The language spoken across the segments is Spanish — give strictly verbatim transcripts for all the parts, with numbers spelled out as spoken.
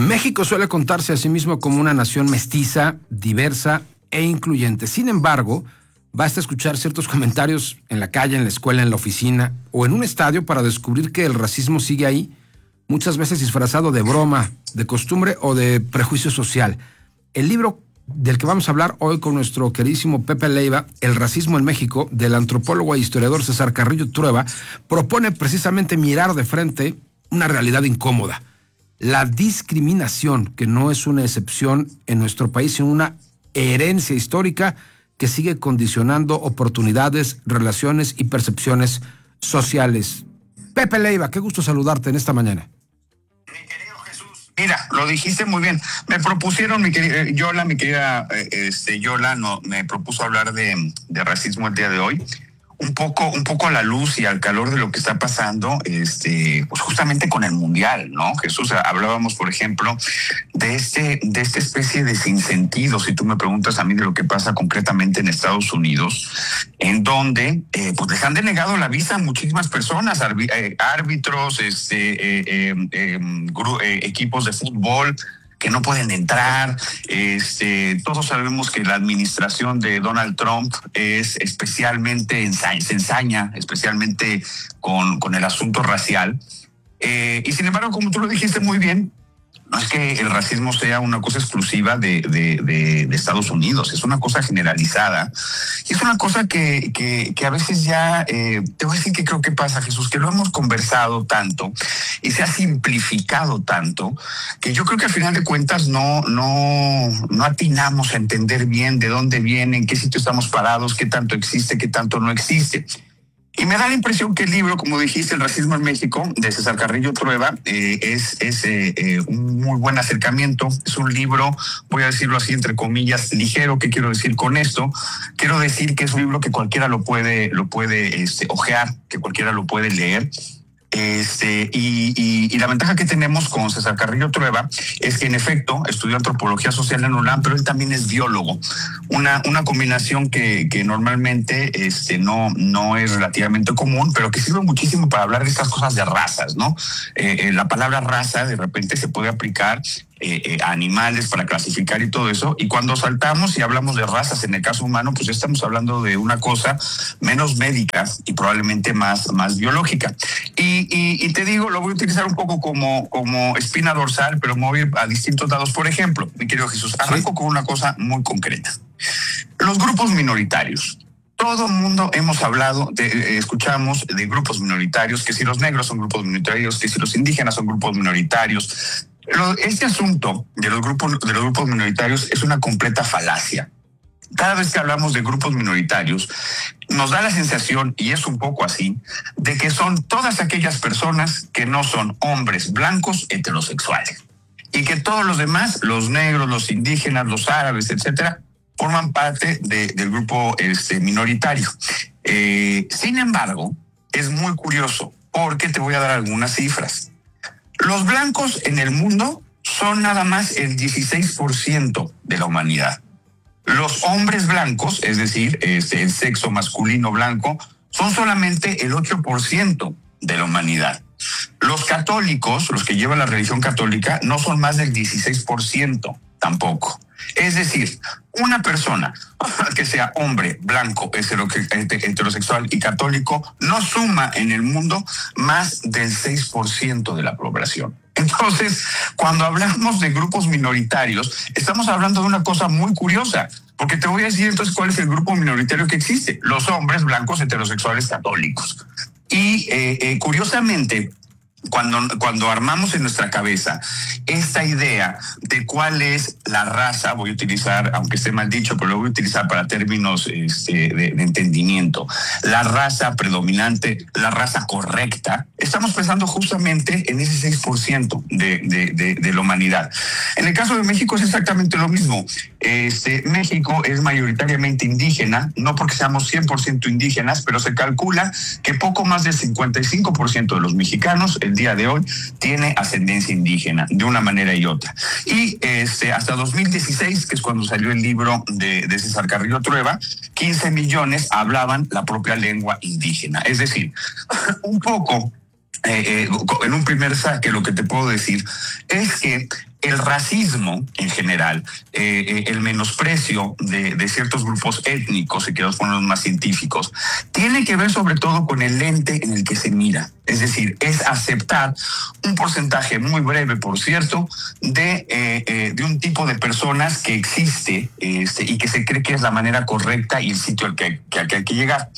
México suele contarse a sí mismo como una nación mestiza, diversa e incluyente. Sin embargo, basta escuchar ciertos comentarios en la calle, en la escuela, en la oficina o en un estadio para descubrir que el racismo sigue ahí, muchas veces disfrazado de broma, de costumbre o de prejuicio social. El libro del que vamos a hablar hoy con nuestro queridísimo Pepe Leiva, El racismo en México, del antropólogo e historiador César Carrillo Trueba, propone precisamente mirar de frente una realidad incómoda. La discriminación, que no es una excepción en nuestro país, sino una herencia histórica que sigue condicionando oportunidades, relaciones y percepciones sociales. Pepe Leiva, qué gusto saludarte en esta mañana. Mi querido Jesús, mira, lo dijiste muy bien. Me propusieron, mi querida Yola, mi querida este, Yola, no, me propuso hablar de, de racismo el día de hoy. Un poco, un poco a la luz y al calor de lo que está pasando, este, pues justamente con el mundial, ¿no? Jesús, hablábamos, por ejemplo, de este, de esta especie de sinsentido, si tú me preguntas a mí de lo que pasa concretamente en Estados Unidos, en donde, eh, pues les han denegado la visa a muchísimas personas, árbitros, este, eh, eh, eh, eh, equipos de fútbol, que no pueden entrar. Este, todos sabemos que la administración de Donald Trump es especialmente, ensa- se ensaña especialmente con, con el asunto racial. Eh, y sin embargo, como tú lo dijiste muy bien, no es que el racismo sea una cosa exclusiva de, de, de, de Estados Unidos, es una cosa generalizada. Y es una cosa que, que, que a veces ya, eh, te voy a decir que creo que pasa, Jesús, que lo hemos conversado tanto y se ha simplificado tanto, que yo creo que al final de cuentas no, no, no atinamos a entender bien de dónde viene, en qué sitio estamos parados, qué tanto existe, qué tanto no existe. Y me da la impresión que el libro, como dijiste, El racismo en México, de César Carrillo Trueba, eh, es, es eh, eh, un muy buen acercamiento. Es un libro, voy a decirlo así, entre comillas, ligero. ¿Qué quiero decir con esto? Quiero decir que es un libro que cualquiera lo puede, lo puede este, ojear, que cualquiera lo puede leer. Este, y, y, y la ventaja que tenemos con César Carrillo Trueba es que en efecto estudió antropología social en UNAM, pero él también es biólogo, una, una combinación que, que normalmente este, no, no es relativamente común, pero que sirve muchísimo para hablar de estas cosas de razas, ¿no? Eh, eh, la palabra raza de repente se puede aplicar Eh, eh, animales para clasificar y todo eso, y cuando saltamos y hablamos de razas en el caso humano, pues ya estamos hablando de una cosa menos médica y probablemente más, más biológica. Y, y, y te digo, lo voy a utilizar un poco como, como espina dorsal, pero me voy a ir a distintos lados. Por ejemplo, mi querido Jesús, arranco con una cosa muy concreta. Los grupos minoritarios. Todo el mundo hemos hablado, de, eh, escuchamos de grupos minoritarios, que si los negros son grupos minoritarios, que si los indígenas son grupos minoritarios. Este asunto de los grupos de los grupos minoritarios es una completa falacia. Cada vez que hablamos de grupos minoritarios, nos da la sensación, y es un poco así, de que son todas aquellas personas que no son hombres blancos heterosexuales. Y que todos los demás, los negros, los indígenas, los árabes, etcétera, forman parte de, del grupo este, minoritario. Eh, sin embargo, es muy curioso, porque te voy a dar algunas cifras. Los blancos en el mundo son nada más el dieciséis por ciento de la humanidad. Los hombres blancos, es decir, este, el sexo masculino blanco, son solamente el ocho por ciento de la humanidad. Los católicos, los que llevan la religión católica, no son más del dieciséis por ciento tampoco. Es decir, una persona que sea hombre, blanco, heterosexual y católico no suma en el mundo más del seis por ciento de la población. Entonces, cuando hablamos de grupos minoritarios, estamos hablando de una cosa muy curiosa, porque te voy a decir entonces cuál es el grupo minoritario que existe: los hombres blancos, heterosexuales, católicos. Y eh, eh, curiosamente, Cuando, cuando armamos en nuestra cabeza esta idea de cuál es la raza, voy a utilizar, aunque esté mal dicho, pero lo voy a utilizar para términos este, de, de entendimiento, la raza predominante, la raza correcta, estamos pensando justamente en ese seis por ciento de, de, de, de la humanidad. En el caso de México es exactamente lo mismo. Este, México es mayoritariamente indígena, no porque seamos cien por ciento indígenas, pero se calcula que poco más del cincuenta y cinco por ciento de los mexicanos el día de hoy tiene ascendencia indígena de una manera y otra. Y este, hasta dos mil dieciséis, que es cuando salió el libro de, de César Carrillo Trueba, quince millones hablaban la propia lengua indígena. Es decir, un poco, eh, eh, en un primer saque, lo que te puedo decir es que el racismo en general, eh, el menosprecio de, de ciertos grupos étnicos, y que los ponemos más científicos, tiene que ver sobre todo con el lente en el que se mira. Es decir, es aceptar un porcentaje muy breve, por cierto, de, eh, eh, de un tipo de personas que existe este, y que se cree que es la manera correcta y el sitio al que, que, al que hay que llegar.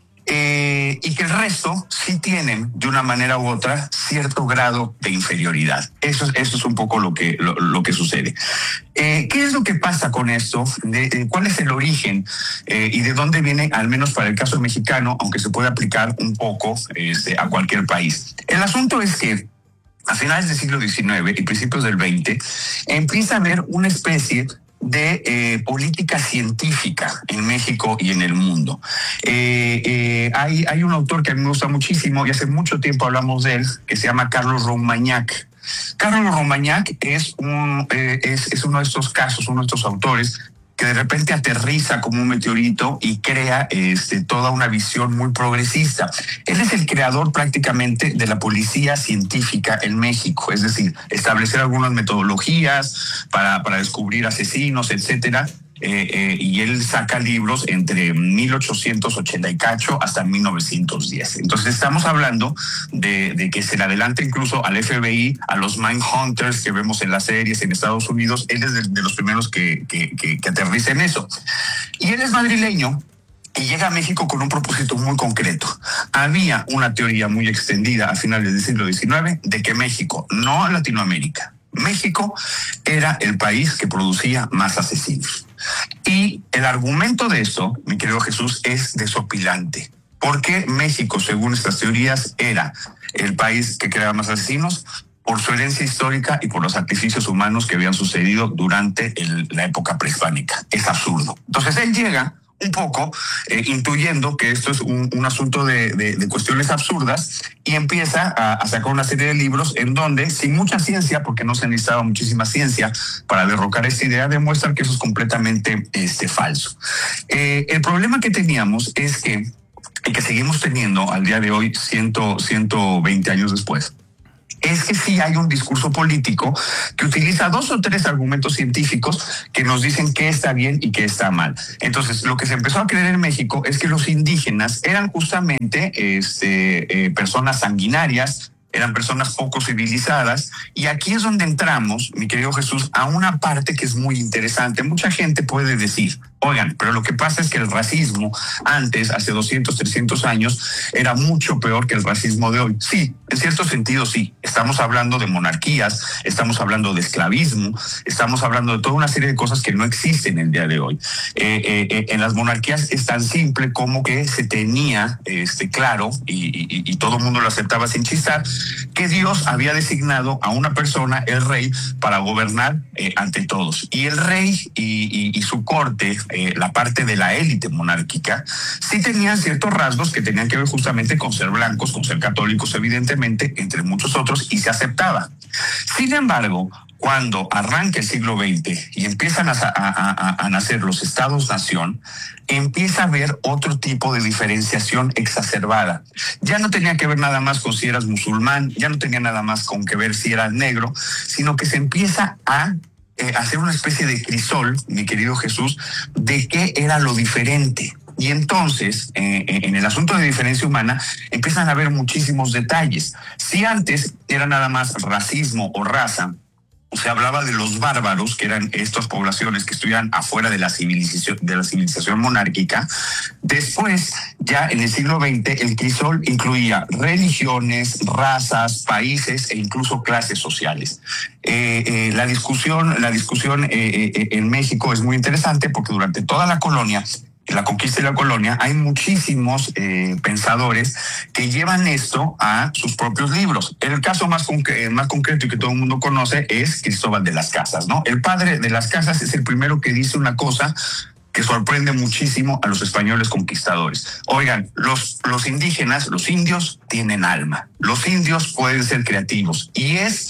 Eh, y que el resto sí tienen, de una manera u otra, cierto grado de inferioridad. Eso, eso es un poco lo que, lo, lo que sucede. Eh, ¿Qué es lo que pasa con esto? De, de, ¿Cuál es el origen eh, y de dónde viene, al menos para el caso mexicano, aunque se puede aplicar un poco este, a cualquier país? El asunto es que a finales del siglo diecinueve y principios del veinte empieza a haber una especie de eh, política científica en México y en el mundo. Eh, eh, hay, hay un autor que a mí me gusta muchísimo y hace mucho tiempo hablamos de él, que se llama Carlos Romagnac. Carlos Romagnac es, un, eh, es, es uno de estos casos, uno de estos autores que de repente aterriza como un meteorito y crea este, toda una visión muy progresista. Él es el creador prácticamente de la policía científica en México, es decir, establecer algunas metodologías para, para descubrir asesinos, etcétera. Eh, eh, y él saca libros entre mil ochocientos ochenta y cacho hasta mil novecientos diez. Entonces estamos hablando de, de que se le adelanta incluso al F B I, a los Mindhunters que vemos en las series en Estados Unidos. Él es de, de los primeros que, que, que, que aterriza en eso. Y él es madrileño y llega a México con un propósito muy concreto. Había una teoría muy extendida a finales del siglo diecinueve de que México, no Latinoamérica, México era el país que producía más asesinos. Y el argumento de eso, mi querido Jesús, es desopilante. Porque México, según estas teorías, era el país que creaba más asesinos por su herencia histórica y por los sacrificios humanos que habían sucedido durante el, la época prehispánica. Es absurdo. Entonces él llega un poco eh, intuyendo que esto es un, un asunto de, de, de cuestiones absurdas y empieza a, a sacar una serie de libros en donde, sin mucha ciencia, porque no se necesitaba muchísima ciencia para derrocar esta idea, demuestran que eso es completamente este, falso. Eh, el problema que teníamos es que, y que seguimos teniendo al día de hoy, ciento veinte años después, es que sí hay un discurso político que utiliza dos o tres argumentos científicos que nos dicen qué está bien y qué está mal. Entonces, lo que se empezó a creer en México es que los indígenas eran justamente este, eh, personas sanguinarias, eran personas poco civilizadas, y aquí es donde entramos, mi querido Jesús, a una parte que es muy interesante. Mucha gente puede decir, oigan, pero lo que pasa es que el racismo antes, hace doscientos, trescientos años, era mucho peor que el racismo de hoy. Sí, en cierto sentido sí. Estamos hablando de monarquías, estamos hablando de esclavismo, estamos hablando de toda una serie de cosas que no existen el día de hoy. Eh, eh, eh, en las monarquías es tan simple como que se tenía este, claro, y, y, y todo el mundo lo aceptaba sin chistar, que Dios había designado a una persona, el rey, para gobernar eh, ante todos. Y el rey y, y, y su corte, eh, la parte de la élite monárquica, sí tenían ciertos rasgos que tenían que ver justamente con ser blancos, con ser católicos, evidentemente, entre muchos otros, y se aceptaba. Sin embargo, cuando arranca el siglo veinte y empiezan a, a, a, a nacer los estados-nación, empieza a haber otro tipo de diferenciación exacerbada. Ya no tenía que ver nada más con si eras musulmán, ya no tenía nada más con que ver si eras negro, sino que se empieza a eh, hacer una especie de crisol, mi querido Jesús, de qué era lo diferente. Y entonces, eh, en el asunto de diferencia humana, empiezan a haber muchísimos detalles. Si antes era nada más racismo o raza, se hablaba de los bárbaros, que eran estas poblaciones que estuvieran afuera de la civilización, de la civilización monárquica. Después, ya en el siglo veinte, el crisol incluía religiones, razas, países e incluso clases sociales. Eh, eh, la discusión, la discusión eh, eh, en México es muy interesante porque durante toda la colonia, la conquista y la colonia, hay muchísimos eh, pensadores que llevan esto a sus propios libros. El caso más, concre- más concreto y que todo el mundo conoce es Cristóbal de las Casas, ¿no? El padre de las Casas es el primero que dice una cosa que sorprende muchísimo a los españoles conquistadores. Oigan, los, los indígenas, los indios, tienen alma. Los indios pueden ser creativos y es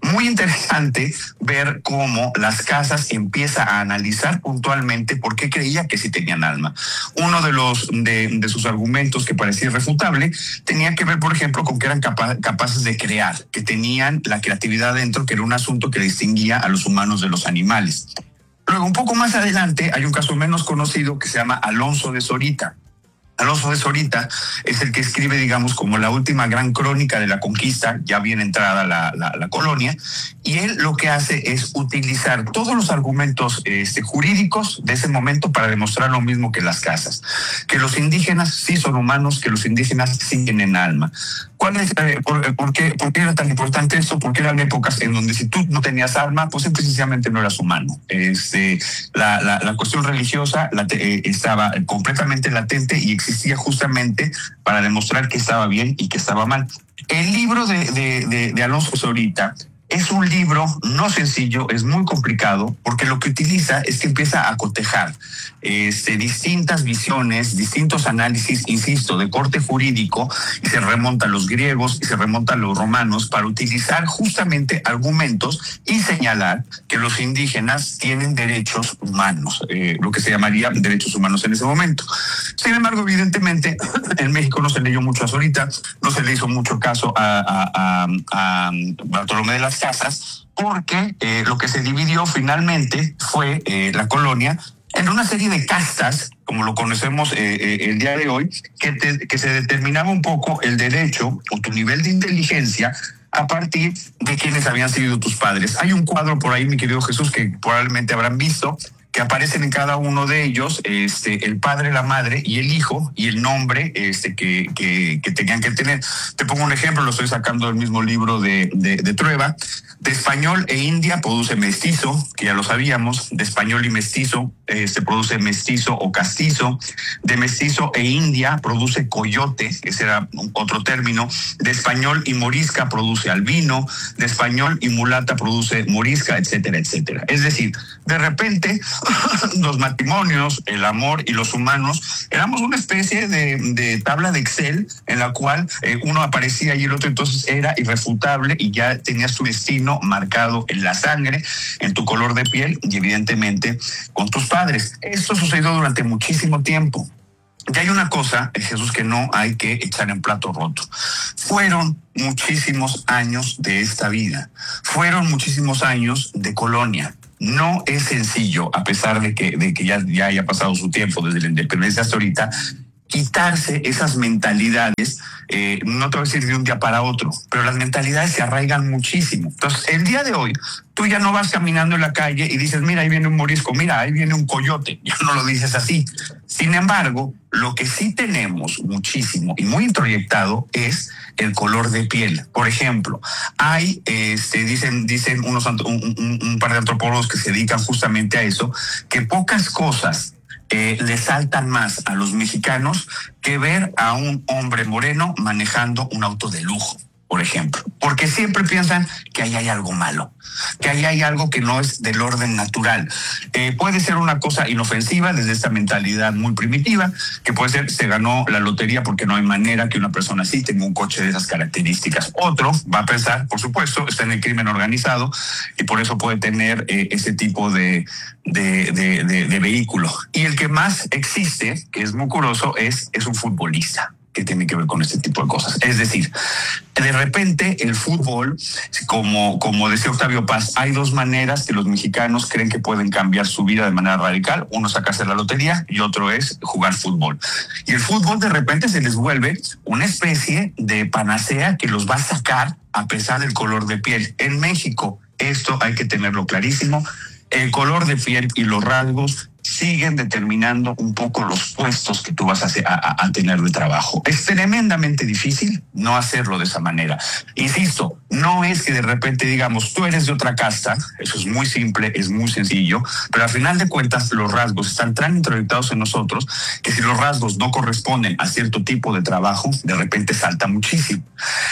Muy interesante ver cómo Las Casas empieza a analizar puntualmente por qué creía que sí tenían alma. Uno de los de, de sus argumentos que parecía irrefutable tenía que ver, por ejemplo, con que eran capa- capaces de crear, que tenían la creatividad dentro, que era un asunto que distinguía a los humanos de los animales. Luego, un poco más adelante, hay un caso menos conocido que se llama Alonso de Zorita. Alonso de Zorita es el que escribe, digamos, como la última gran crónica de la conquista, ya bien entrada la, la, la colonia, y él lo que hace es utilizar todos los argumentos este, jurídicos de ese momento para demostrar lo mismo que Las Casas, que los indígenas sí son humanos, que los indígenas sí tienen alma. ¿Cuál es, eh, por, por, qué, ¿Por qué era tan importante esto? Porque eran épocas en donde si tú no tenías alma, pues sencillamente no eras humano. Este, la, la, la cuestión religiosa la te, eh, estaba completamente latente y existía justamente para demostrar que estaba bien y que estaba mal. El libro de, de, de, de Alonso Zorita es un libro no sencillo, es muy complicado, porque lo que utiliza es que empieza a cotejar este, distintas visiones, distintos análisis, insisto, de corte jurídico, y se remonta a los griegos y se remonta a los romanos para utilizar justamente argumentos y señalar que los indígenas tienen derechos humanos, eh, lo que se llamaría derechos humanos en ese momento. Sin embargo, evidentemente, en México no se leyó mucho a Zorita, no se le hizo mucho caso a, a, a, a Bartolomé de las Casas, porque eh, lo que se dividió finalmente fue eh, la colonia en una serie de castas, como lo conocemos eh, eh, el día de hoy, que, te, que se determinaba un poco el derecho o tu nivel de inteligencia a partir de quienes habían sido tus padres. Hay un cuadro por ahí, mi querido Jesús, que probablemente habrán visto, que aparecen en cada uno de ellos este, el padre, la madre y el hijo y el nombre este, que, que, que tenían que tener. Te pongo un ejemplo, lo estoy sacando del mismo libro de, de, de Trueba. De español e india produce mestizo, que ya lo sabíamos. De español y mestizo eh, se produce mestizo o castizo. De mestizo e india produce coyote, que ese era otro término. De español y morisca produce albino. De español y mulata produce morisca, etcétera, etcétera. Es decir, de repente los matrimonios, el amor y los humanos éramos una especie de, de tabla de Excel en la cual eh, uno aparecía y el otro entonces era irrefutable y ya tenía su destino marcado en la sangre, en tu color de piel y evidentemente con tus padres. Esto sucedió durante muchísimo tiempo. Y hay una cosa, Jesús, que no hay que echar en plato roto. Fueron muchísimos años de esta vida. Fueron muchísimos años de colonia. No es sencillo, a pesar de que, de que ya, ya haya pasado su tiempo desde la independencia hasta ahorita, quitarse esas mentalidades, eh, no te voy a decir de un día para otro, pero las mentalidades se arraigan muchísimo. Entonces, el día de hoy, tú ya no vas caminando en la calle y dices, mira, ahí viene un morisco, mira, ahí viene un coyote. Ya no lo dices así. Sin embargo, lo que sí tenemos muchísimo y muy introyectado es el color de piel. Por ejemplo, hay, este, dicen, dicen unos, un, un, un par de antropólogos que se dedican justamente a eso, que pocas cosas Eh, le saltan más a los mexicanos que ver a un hombre moreno manejando un auto de lujo, por ejemplo, porque siempre piensan que ahí hay algo malo, que ahí hay algo que no es del orden natural. Eh, puede ser una cosa inofensiva desde esta mentalidad muy primitiva, que puede ser, se ganó la lotería porque no hay manera que una persona así tenga un coche de esas características. Otro va a pensar, por supuesto, está en el crimen organizado y por eso puede tener eh, ese tipo de, de, de, de, de vehículo. Y el que más existe, que es muy curioso, es, es un futbolista que tiene que ver con este tipo de cosas. Es decir, de repente el fútbol, como, como decía Octavio Paz, hay dos maneras que los mexicanos creen que pueden cambiar su vida de manera radical. Uno es sacarse la lotería y otro es jugar fútbol. Y el fútbol de repente se les vuelve una especie de panacea que los va a sacar a pesar del color de piel. En México, esto hay que tenerlo clarísimo, el color de piel y los rasgos siguen determinando un poco los puestos que tú vas a, hacer, a, a tener de trabajo. Es tremendamente difícil no hacerlo de esa manera. Insisto, no es que de repente digamos, tú eres de otra casta, eso es muy simple, es muy sencillo, pero al final de cuentas los rasgos están tan introyectados en nosotros que si los rasgos no corresponden a cierto tipo de trabajo, de repente salta muchísimo.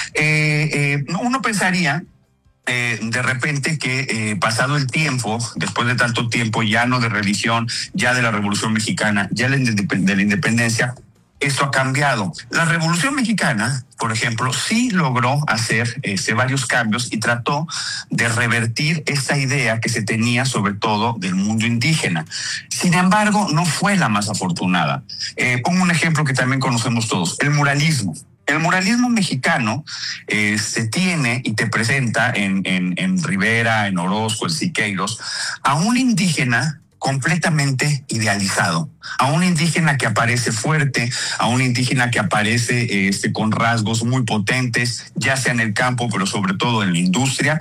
Eh, eh, uno pensaría Eh, de repente que eh, pasado el tiempo, después de tanto tiempo, ya no de religión, ya de la Revolución Mexicana, ya de la independencia, Esto ha cambiado. La Revolución Mexicana, por ejemplo, sí logró hacer este, varios cambios y trató de revertir esta idea que se tenía sobre todo del mundo indígena. Sin embargo, no fue la más afortunada. Eh, pongo un ejemplo que también conocemos todos, el muralismo. El muralismo mexicano eh, se tiene y te presenta en, en, en Rivera, en Orozco, en Siqueiros, a un indígena completamente idealizado, a un indígena que aparece fuerte, a un indígena que aparece este, con rasgos muy potentes, ya sea en el campo, pero sobre todo en la industria.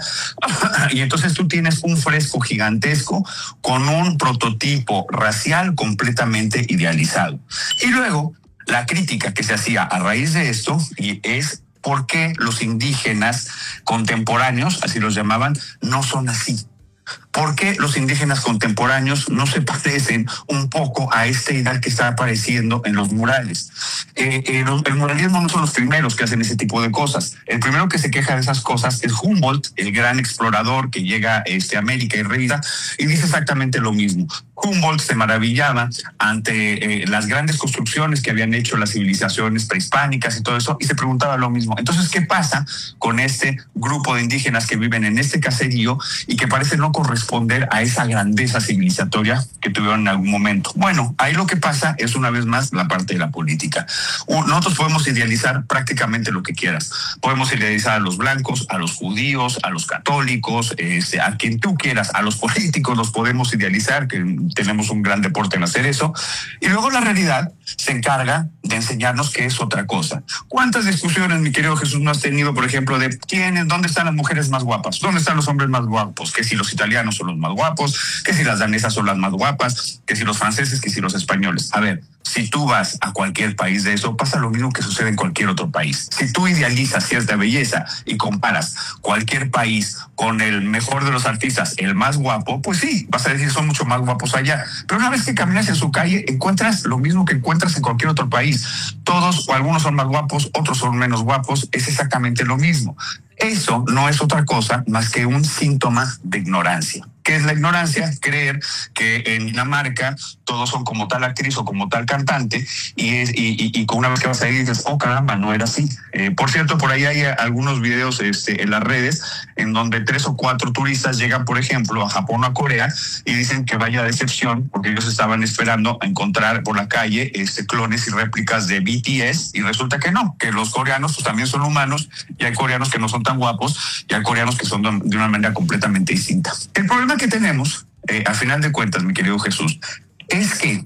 Y entonces tú tienes un fresco gigantesco con un prototipo racial completamente idealizado. Y luego, la crítica que se hacía a raíz de esto y es por qué los indígenas contemporáneos, así los llamaban, no son así. ¿Por qué los indígenas contemporáneos no se parecen un poco a este ideal que está apareciendo en los murales? Eh, eh, el muralismo no son los primeros que hacen ese tipo de cosas. El primero que se queja de esas cosas es Humboldt, el gran explorador que llega este, a América y revisa, y dice exactamente lo mismo. Humboldt se maravillaba ante eh, las grandes construcciones que habían hecho las civilizaciones prehispánicas y todo eso, y se preguntaba lo mismo. Entonces, ¿qué pasa con este grupo de indígenas que viven en este caserío y que parece no corresponder a esa grandeza civilizatoria que tuvieron en algún momento? Bueno, ahí lo que pasa es una vez más la parte de la política. Nosotros podemos idealizar prácticamente lo que quieras. Podemos idealizar a los blancos, a los judíos, a los católicos, este, a quien tú quieras, a los políticos los podemos idealizar, que tenemos un gran deporte en hacer eso. Y luego la realidad se encarga de enseñarnos qué es otra cosa. ¿Cuántas discusiones, mi querido Jesús, no has tenido, por ejemplo, de quiénes, dónde están las mujeres más guapas? ¿Dónde están los hombres más guapos? Que si los italianos son los más guapos, que si las danesas son las más guapas, que si los franceses, que si los españoles. A ver, si tú vas a cualquier país de eso, pasa lo mismo que sucede en cualquier otro país. Si tú idealizas cierta belleza y comparas cualquier país con el mejor de los artistas, el más guapo, pues sí, vas a decir son mucho más guapos allá. Pero una vez que caminas en su calle, encuentras lo mismo que encuentras en cualquier otro país. Todos o algunos son más guapos, otros son menos guapos, es exactamente lo mismo. Eso no es otra cosa más que un síntoma de ignorancia. ¿Qué es la ignorancia? Creer que en Dinamarca todos son como tal actriz o como tal cantante y, es, y, y, y con una vez que vas ahí dices, oh caramba, no era así. Eh, por cierto, por ahí hay algunos videos este, en las redes en donde tres o cuatro turistas llegan, por ejemplo, a Japón o a Corea y dicen que vaya decepción porque ellos estaban esperando encontrar por la calle este, clones y réplicas de B T S y resulta que no, que los coreanos pues, también son humanos y hay coreanos que no son tan guapos y hay coreanos que son de una manera completamente distinta. El problema que tenemos, eh, a final de cuentas, mi querido Jesús, es que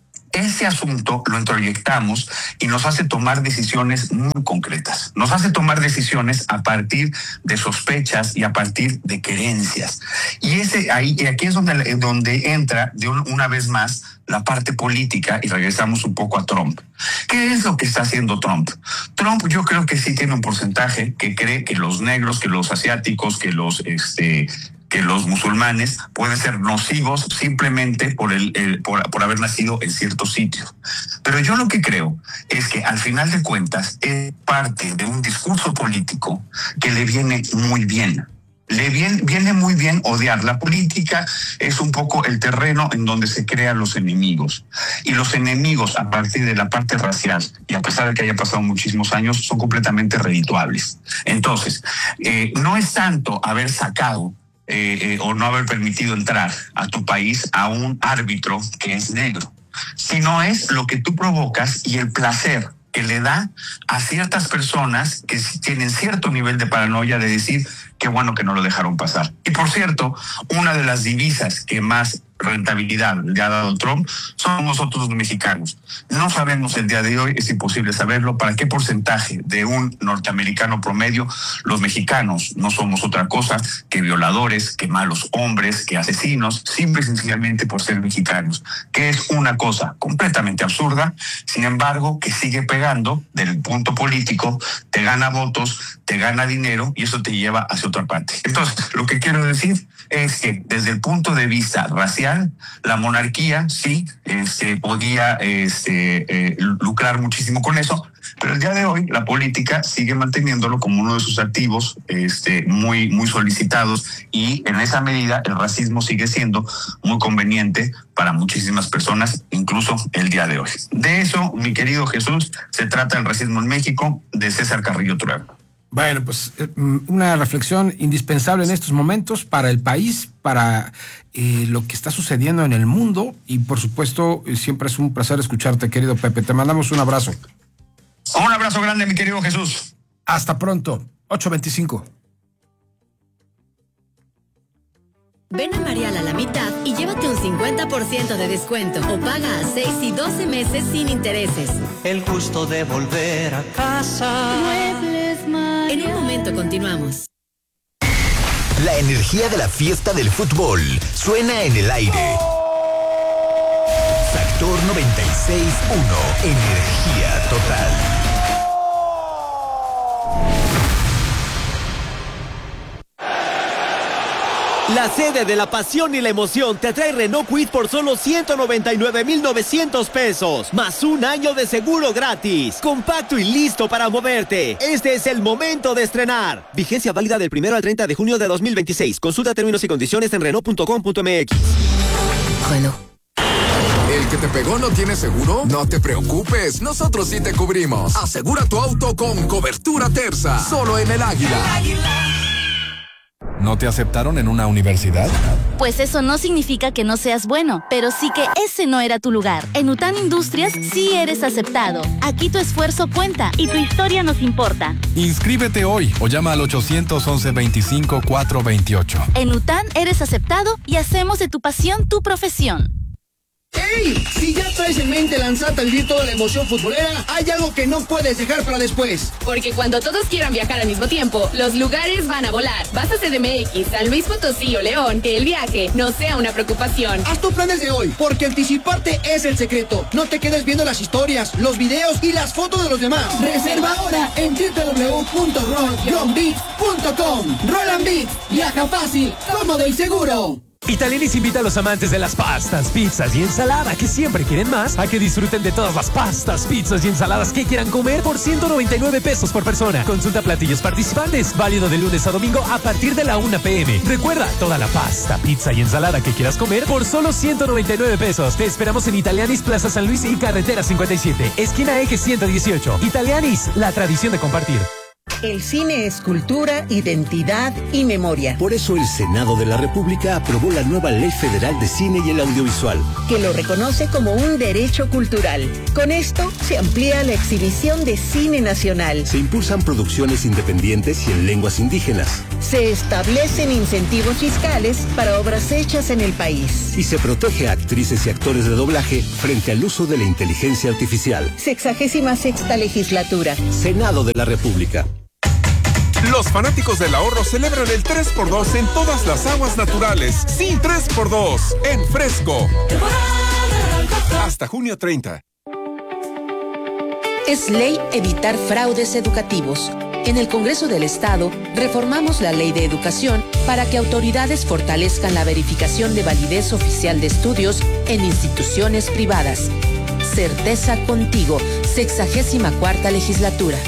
ese asunto lo introyectamos y nos hace tomar decisiones muy concretas. Nos hace tomar decisiones a partir de sospechas y a partir de creencias. Y ese ahí, y aquí es donde, donde entra de un, una vez más la parte política y regresamos un poco a Trump. ¿Qué es lo que está haciendo Trump? Trump yo creo que sí tiene un porcentaje que cree que los negros, que los asiáticos, que los este que los musulmanes pueden ser nocivos simplemente por el, el por, por haber nacido en cierto sitio. Pero yo lo que creo es que al final de cuentas es parte de un discurso político que le viene muy bien. Le viene, viene muy bien odiar. La política es un poco el terreno en donde se crean los enemigos. Y los enemigos a partir de la parte racial, y a pesar de que haya pasado muchísimos años, son completamente redituables. Entonces, eh, no es tanto haber sacado Eh, eh, o no haber permitido entrar a tu país a un árbitro que es negro, sino es lo que tú provocas y el placer que le da a ciertas personas que tienen cierto nivel de paranoia de decir qué bueno que no lo dejaron pasar. Y por cierto, una de las divisas que más rentabilidad le ha dado Trump somos nosotros los mexicanos. No sabemos el día de hoy, es imposible saberlo, para qué porcentaje de un norteamericano promedio los mexicanos no somos otra cosa que violadores, que malos hombres, que asesinos, simple y sencillamente por ser mexicanos, que es una cosa completamente absurda, sin embargo, que sigue pegando del punto político, te gana votos, te gana dinero y eso te lleva hacia otra parte. Entonces, lo que quiero decir es que desde el punto de vista racial, social. La monarquía sí este, podía este, eh, lucrar muchísimo con eso, pero el día de hoy la política sigue manteniéndolo como uno de sus activos este, muy, muy solicitados, y en esa medida el racismo sigue siendo muy conveniente para muchísimas personas, incluso el día de hoy. De eso, mi querido Jesús, se trata el racismo en México, de César Carrillo Trueba. Bueno, pues una reflexión indispensable en estos momentos para el país, para eh, lo que está sucediendo en el mundo, y por supuesto siempre es un placer escucharte, querido Pepe. Te mandamos un abrazo. Un abrazo grande, mi querido Jesús. Hasta pronto. ocho veinticinco. Ven a Marial a la mitad y llévate un cincuenta por ciento de descuento o paga a seis y doce meses sin intereses. El gusto de volver a casa. Muebles Marial. En un momento continuamos. La energía de la fiesta del fútbol suena en el aire. Factor noventa y seis punto uno. Energía total. La sede de la pasión y la emoción te trae Renault Kwid por solo ciento noventa y nueve mil novecientos pesos, más un año de seguro gratis. Compacto y listo para moverte. Este es el momento de estrenar. Vigencia válida del primero al treinta de junio de dos mil veintiséis. Consulta términos y condiciones en Renault punto com punto m x. Renault. ¿El que te pegó no tiene seguro? No te preocupes, nosotros sí te cubrimos. Asegura tu auto con cobertura Terza, solo en el Águila. El Águila. ¿No te aceptaron en una universidad? Pues eso no significa que no seas bueno, pero sí que ese no era tu lugar. En UTAN Industrias sí eres aceptado. Aquí tu esfuerzo cuenta y tu historia nos importa. Inscríbete hoy o llama al ochocientos once veinticinco cuatrocientos veintiocho. En UTAN eres aceptado y hacemos de tu pasión tu profesión. ¡Ey! Si ya traes en mente lanzarte a vivir toda la emoción futbolera, hay algo que no puedes dejar para después. Porque cuando todos quieran viajar al mismo tiempo, los lugares van a volar. Vas a C D M X, San Luis Potosí o León, que el viaje no sea una preocupación. Haz tus planes de hoy, porque anticiparte es el secreto. No te quedes viendo las historias, los videos y las fotos de los demás. Reserva ahora en doble u doble u doble u punto roll beats punto com. Roll and Beats, viaja fácil, cómodo y seguro. Italianis invita a los amantes de las pastas, pizzas y ensalada que siempre quieren más a que disfruten de todas las pastas, pizzas y ensaladas que quieran comer por ciento noventa y nueve pesos por persona. Consulta platillos participantes, válido de lunes a domingo a partir de la una pe eme. Recuerda, toda la pasta, pizza y ensalada que quieras comer por solo ciento noventa y nueve pesos. Te esperamos en Italianis, Plaza San Luis y Carretera cincuenta y siete, esquina Eje ciento dieciocho. Italianis, la tradición de compartir. El cine es cultura, identidad y memoria. Por eso el Senado de la República aprobó la nueva Ley Federal de Cine y el Audiovisual, que lo reconoce como un derecho cultural. Con esto se amplía la exhibición de cine nacional. Se impulsan producciones independientes y en lenguas indígenas. Se establecen incentivos fiscales para obras hechas en el país. Y se protege a actrices y actores de doblaje frente al uso de la inteligencia artificial. Sexagésima sexta legislatura. Senado de la República. Los fanáticos del ahorro celebran el tres por dos en todas las aguas naturales. Sí, tres por dos en Fresco. Hasta junio treinta. Es ley evitar fraudes educativos. En el Congreso del Estado, reformamos la Ley de Educación para que autoridades fortalezcan la verificación de validez oficial de estudios en instituciones privadas. Certeza contigo, sexagésima cuarta legislatura.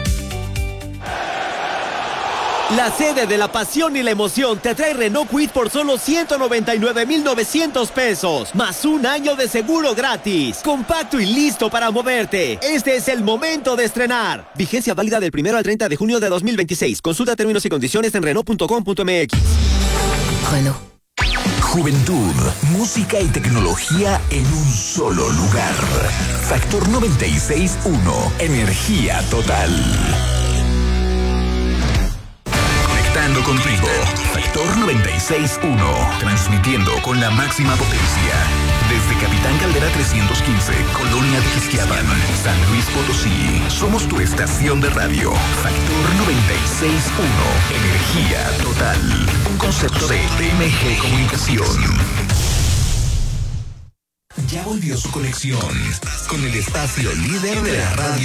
La sede de la pasión y la emoción te trae Renault Kwid por solo ciento noventa y nueve mil novecientos pesos, más un año de seguro gratis. Compacto y listo para moverte. Este es el momento de estrenar. Vigencia válida del primero al treinta de junio de dos mil veintiséis. Consulta términos y condiciones en Renault punto com punto m x. Renault. Juventud, música y tecnología en un solo lugar. Factor noventa y seis punto uno. Energía total. Conectando contigo. Factor noventa y seis punto uno. Transmitiendo con la máxima potencia. Desde Capitán Caldera trescientos quince, Colonia de Quisquiapan, San Luis Potosí. Somos tu estación de radio. Factor noventa y seis punto uno. Energía total. Un concepto de T M G Comunicación. Ya volvió su conexión con el espacio líder de la radio.